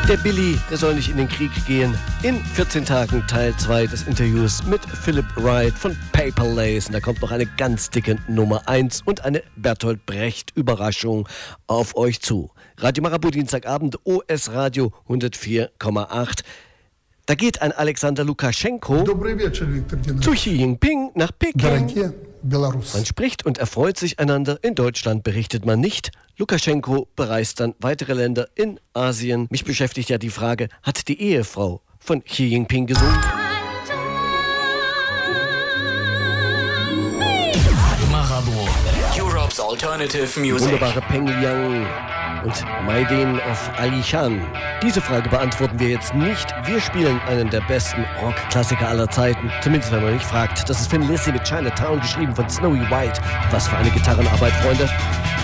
Der Billy, der soll nicht in den Krieg gehen. In 14 Tagen Teil 2 des Interviews mit Philip Wright von Paper Lace. Und da kommt noch eine ganz dicke Nummer 1 und eine Bertolt Brecht-Überraschung auf euch zu. Radio Marabout, Dienstagabend, OS Radio 104,8. Da geht ein Alexander Lukaschenko zu Xi Jinping nach Peking. Man spricht und erfreut sich einander. In Deutschland berichtet man nicht. Lukaschenko bereist dann weitere Länder in Asien. Mich beschäftigt ja die Frage, hat die Ehefrau von Xi Jinping gesungen? Marabout, Europe's Alternative Music. Wunderbare Peng Liang und Maiden of Ali Khan. Diese Frage beantworten wir jetzt nicht. Wir spielen einen der besten Rock-Klassiker aller Zeiten. Zumindest, wenn man mich fragt. Das ist Thin Lizzy mit Chinatown, geschrieben von Snowy White. Was für eine Gitarrenarbeit, Freunde.